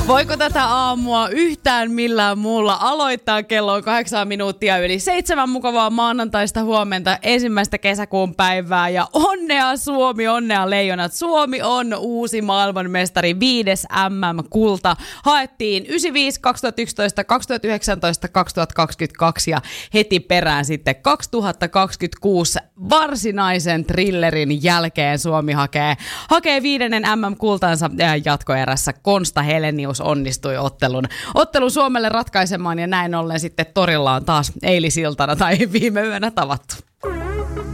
Voiko tätä aamua yhtään millään muulla aloittaa? Kello on 8 minuuttia yli 7. Mukavaa maanantaista huomenta, 1. kesäkuun päivää. Ja onnea Suomi, onnea Leijonat. Suomi on uusi maailmanmestari, 5. MM-kulta. Haettiin 95, 2011, 2019, 2022 ja heti perään sitten 2026 varsinaisen thrillerin jälkeen Suomi hakee 5. MM-kultansa jatkoerässä. Konsta Helenius onnistui ottelun Suomelle ratkaisemaan ja näin ollen sitten torilla on taas eilisiltana tai viime yönä tavattu.